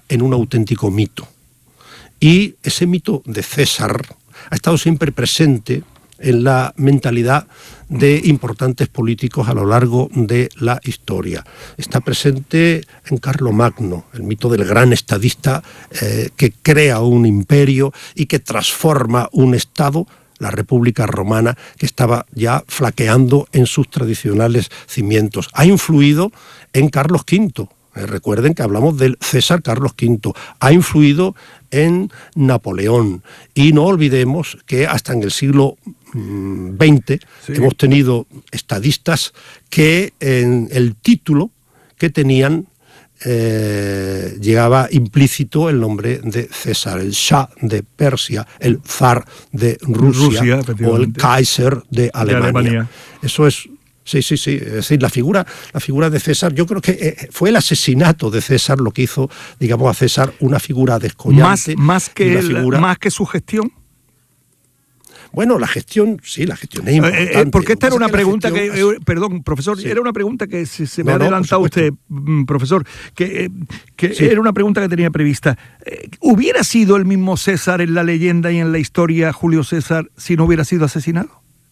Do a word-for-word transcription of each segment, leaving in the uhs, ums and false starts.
en un auténtico mito. Y ese mito de César ha estado siempre presente en la mentalidad de importantes políticos a lo largo de la historia. Está presente en Carlomagno, el mito del gran estadista eh, que crea un imperio y que transforma un estado, la República Romana, que estaba ya flaqueando en sus tradicionales cimientos. Ha influido en Carlos quinto. Eh, recuerden que hablamos del César Carlos quinto. Ha influido en Napoleón. Y no olvidemos que hasta en el siglo veinte sí. hemos tenido estadistas que en el título que tenían eh, llegaba implícito el nombre de César, el Shah de Persia, el Zar de Rusia, Rusia o el Kaiser de Alemania. de Alemania. Eso es... Sí, sí, sí. Es decir, la figura, la figura de César, yo creo que eh, fue el asesinato de César lo que hizo, digamos, a César una figura descollante. Más, más, que, el, figura... más que su gestión. Bueno, la gestión, sí, la gestión es importante. Eh, eh, porque esta era una que pregunta que, gestión... eh, perdón, profesor, sí. era una pregunta que se, se me no, ha adelantado no, usted, profesor, que, eh, que sí. era una pregunta que tenía prevista. Eh, ¿Hubiera sido el mismo César en la leyenda y en la historia, Julio César, si no hubiera sido asesinado?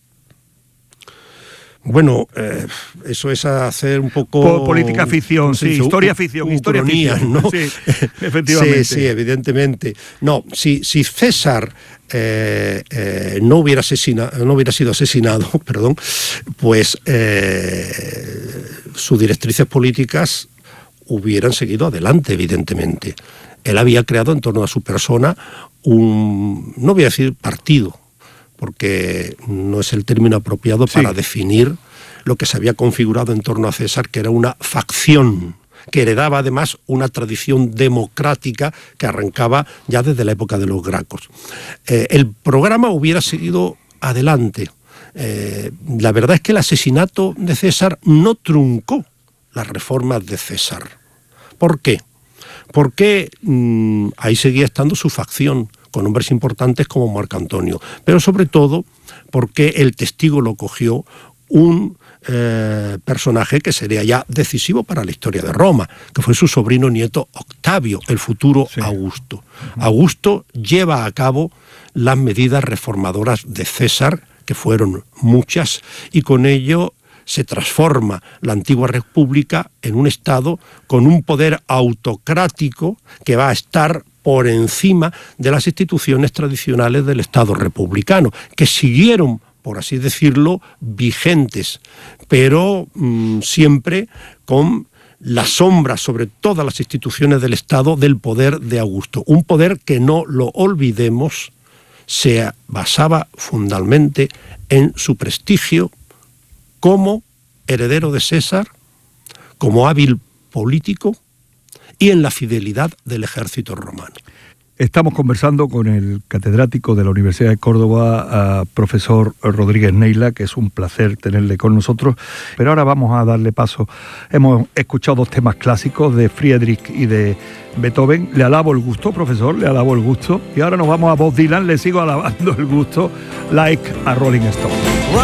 Bueno, eh, eso es hacer un poco... Po política ficción, sí, dice, historia ficción, historia ficción, ¿no? Sí, efectivamente. Sí, sí, evidentemente. No, si, si César eh, eh, no hubiera asesina, no hubiera sido asesinado, perdón, pues eh, sus directrices políticas hubieran seguido adelante, evidentemente. Él había creado en torno a su persona un, no voy a decir partido, porque no es el término apropiado para sí. definir lo que se había configurado en torno a César, que era una facción, que heredaba además una tradición democrática que arrancaba ya desde la época de los Gracos. Eh, el programa hubiera seguido adelante. Eh, la verdad es que el asesinato de César no truncó las reformas de César. ¿Por qué? Porque mmm, ahí seguía estando su facción, con hombres importantes como Marco Antonio, pero sobre todo porque el testigo lo cogió un eh, personaje que sería ya decisivo para la historia de Roma, que fue su sobrino nieto Octavio, el futuro sí. Augusto. Uh-huh. Augusto lleva a cabo las medidas reformadoras de César, que fueron muchas, y con ello se transforma la antigua república en un estado con un poder autocrático que va a estar por encima de las instituciones tradicionales del Estado republicano, que siguieron, por así decirlo, vigentes, pero mmm, siempre con la sombra sobre todas las instituciones del Estado del poder de Augusto. Un poder que, no lo olvidemos, se basaba fundamentalmente en su prestigio como heredero de César, como hábil político, y en la fidelidad del ejército romano. Estamos conversando con el catedrático de la Universidad de Córdoba, uh, profesor Rodríguez Neila, que es un placer tenerle con nosotros, pero ahora vamos a darle paso. Hemos escuchado dos temas clásicos de Friedrich y de Beethoven. Le alabo el gusto, profesor, le alabo el gusto, y ahora nos vamos a Bob Dylan, le sigo alabando el gusto, Like a Rolling Stone.